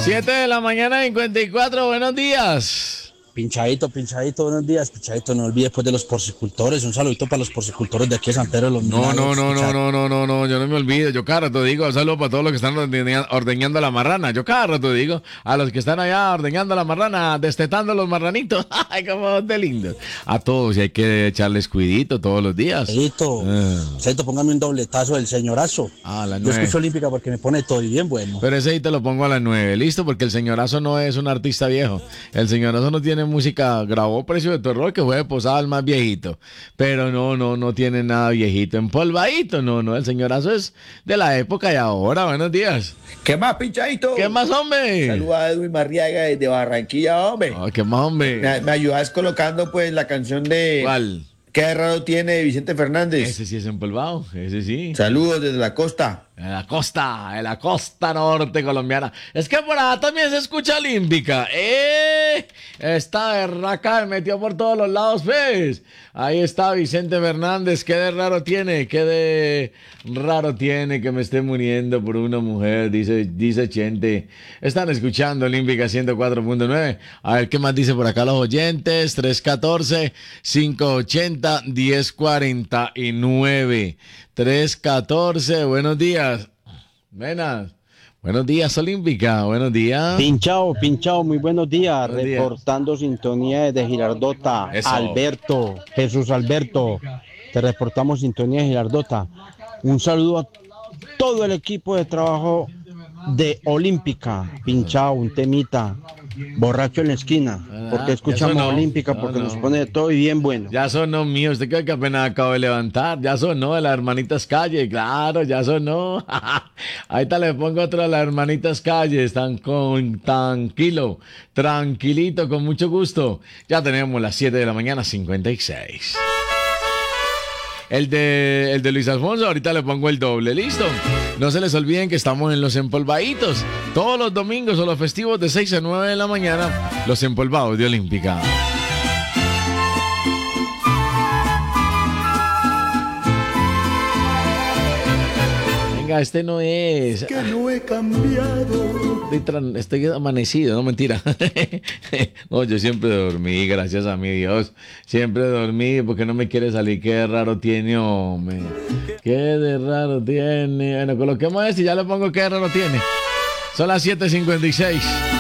7 de la mañana, 54, buenos días. Pinchadito, buenos días, Pinchadito, no olvides después de los porcicultores, un saludito para los porcicultores de aquí de San Pedro de los Milagros. No, yo no me olvido, yo cada rato digo, un saludo para todos los que están ordeñando la marrana, yo cada rato digo, a los que están allá ordeñando la marrana, destetando los marranitos, ay, cómo de lindos, a todos, y hay que echarles cuidito todos los días. Seito, póngame un dobletazo del señorazo. A las Yo 9. escucho Olímpica porque me pone todo y bien bueno. Pero ese ahí te lo pongo a las 9, listo, porque el señorazo no es un artista viejo, el señorazo no tiene música, grabó Precio de Terror, que fue de Posada el más viejito, pero no tiene nada viejito, empolvadito, no, el señorazo es de la época y ahora. Buenos días. ¿Qué más, Pinchadito? ¿Qué más, hombre? Saluda a Edwin Marriaga desde Barranquilla, hombre. ¿Qué más, hombre? Me ayudas colocando pues la canción de... ¿Cuál? ¿Qué de raro tiene de Vicente Fernández? Ese sí es empolvado, ese sí. Saludos desde la costa. En la costa norte colombiana. Es que por allá también se escucha Olímpica. Esta berraca me metió por todos los lados, pues. Ahí está Vicente Fernández. ¿Qué de raro tiene? ¿Qué de raro tiene que me esté muriendo por una mujer? Dice Chente. Están escuchando Olímpica 104.9. A ver qué más dice por acá los oyentes. 314-580-1049. 314, buenos días. Buenas. Buenos días, Olímpica. Buenos días. Pinchao, muy buenos días. Buenos días. Reportando sintonía desde Girardota. Eso. Jesús Alberto. Te reportamos sintonía de Girardota. Un saludo a todo el equipo de trabajo de Olímpica. Pinchao, un temita. Borracho en la esquina. Porque escuchamos Olímpica, porque nos pone de todo y bien bueno. Ya sonó mío, usted cree que apenas acabo de levantar. Ya sonó de las Hermanitas Calle, claro, ya sonó. Ahorita le pongo otro de las Hermanitas Calle, tranquilito, con mucho gusto. Ya tenemos las 7 de la mañana, 56. El de Luis Alfonso, ahorita le pongo el doble, ¿listo? No se les olviden que estamos en Los Empolvaditos. Todos los domingos o los festivos de 6 a 9 de la mañana, Los Empolvados de Olímpica. Venga, este no es. Que no he cambiado. Estoy amanecido, no mentira. No, yo siempre dormí, gracias a mi Dios. Siempre dormí porque no me quiere salir. Qué de raro tiene, hombre. Qué de raro tiene. Bueno, coloquemos este y ya le pongo qué de raro tiene. Son las 7:56.